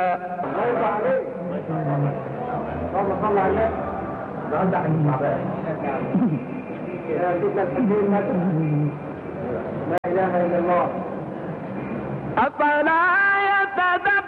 الله عليك. اللهم صل على النبي. لا اله الا الله. أفلا يتدبرون